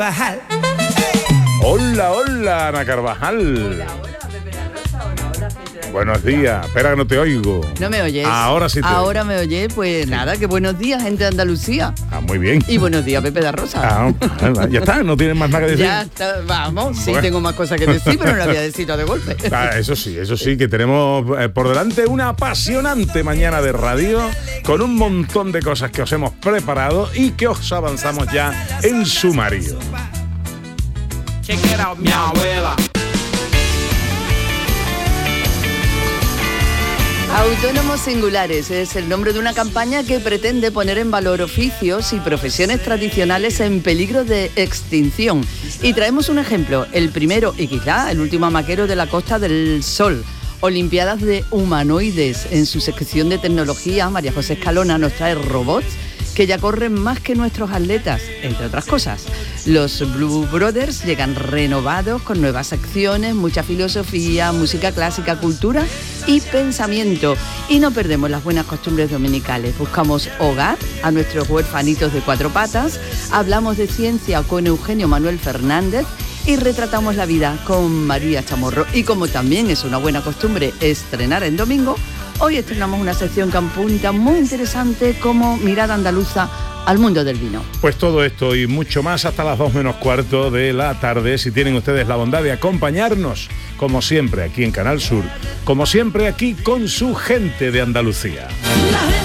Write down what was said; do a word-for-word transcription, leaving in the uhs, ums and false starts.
Hola, hola, Ana Carvajal. Hola, hola, Pepe La Rosa, hola, hola, gente de Buenos días. Espera que no te oigo. ¿No me oyes? Ahora sí te Ahora oigo. me oyes, pues nada, que buenos días, gente de Andalucía. Ah, muy bien. Y buenos días, Pepe La Rosa. Ah, ya está, no tienes más nada que decir. Ya está, vamos, sí Bueno. tengo más cosas que decir, pero no la voy a decir todo de golpe. Ah, eso sí, eso sí, que tenemos eh, por delante una apasionante mañana de radio con un montón de cosas que os hemos preparado y que os avanzamos ya en sumario. Check it out, mi abuela. Autónomos Singulares es el nombre de una campaña que pretende poner en valor oficios y profesiones tradicionales en peligro de extinción. Y traemos un ejemplo, el primero y quizá el último amaquero de la Costa del Sol. Olimpiadas de humanoides. En su sección de tecnología, María José Escalona nos trae robots que ya corren más que nuestros atletas, entre otras cosas. Los Blue Brothers llegan renovados con nuevas secciones, mucha filosofía, música clásica, cultura y pensamiento. Y no perdemos las buenas costumbres dominicales. Buscamos hogar a nuestros huerfanitos de cuatro patas, hablamos de ciencia con Eugenio Manuel Fernández y retratamos la vida con María Chamorro. Y como también es una buena costumbre estrenar en domingo, hoy estrenamos una sección que apunta muy interesante como mirada andaluza al mundo del vino. Pues todo esto y mucho más hasta las dos menos cuarto de la tarde, si tienen ustedes la bondad de acompañarnos, como siempre aquí en Canal Sur, como siempre aquí con su gente de Andalucía.